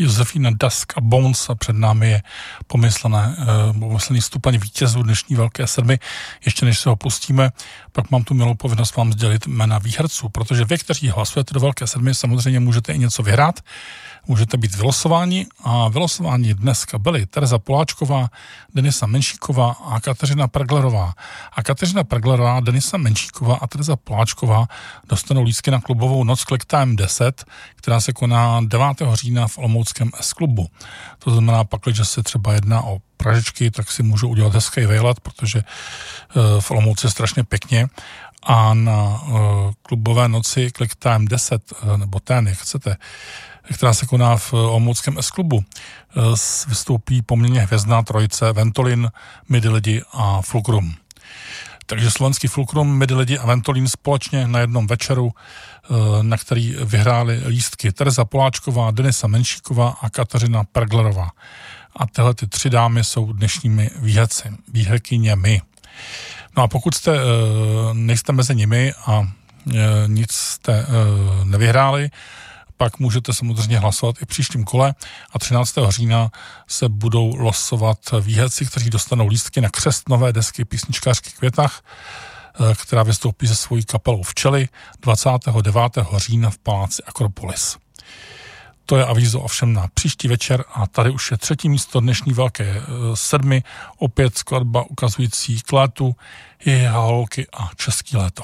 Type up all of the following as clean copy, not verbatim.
Josefína Dusk a Bones a před námi je pomyslný stupeň vítězů dnešní Velké sedmi. Ještě než se ho pustíme, pak mám tu milou povinnost vám sdělit jména výherců, protože vy, kteří hlasujete do Velké sedmi, samozřejmě můžete i něco vyhrát, můžete být vylosováni a vylosování dneska byly Tereza Poláčková, Denisa Menšíková a Kateřina Perglerová. A Kateřina Perglerová, Denisa Menšíková a Tereza Poláčková dostanou lístky na klubovou noc Click Time 10, která se koná 9. října v olomouckém S-klubu. To znamená pak, že se třeba jedná o Pražičky, tak si můžou udělat hezký vejlet, protože v Olomouci je strašně pěkně. A na klubové noci Click Time 10, nebo ten, jak chcete, která se koná v olomouckém S-klubu, vystoupí poměrně hvězdná trojice Ventolin, Midi lidi a Fulcrum. Takže slovenský Fulcrum, Midi lidi a Ventolin společně na jednom večeru, na který vyhráli lístky Tereza Poláčková, Denisa Menšíková a Kateřina Perglerová. A tyhle ty tři dámy jsou dnešními výherkyněmi. No a pokud nejste mezi nimi a nic jste nevyhráli, pak můžete samozřejmě hlasovat i v příštím kole a 13. října se budou losovat výherci, kteří dostanou lístky na křest nové desky Písničkářky Květach, která vystoupí se svojí kapelou Včely 29. října v paláci Akropolis. To je avízo ovšem na příští večer a tady už je třetí místo dnešní Velké sedmi, opět skladba ukazující k létu, Její holky a Český léto.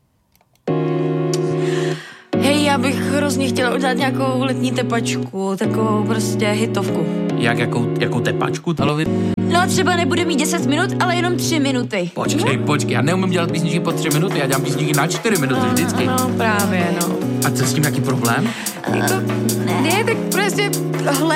Hej, já bych hrozně chtěla udělat nějakou letní tepačku, takovou prostě hitovku. Jakou tepačku? No třeba nebude mít 10 minut, ale jenom 3 minuty. Počkej, já neumím dělat písničky po 3 minuty, já dělám písničky na 4 minuty vždycky. No právě, no. A co s tím nějaký problém? Ne, tak prostě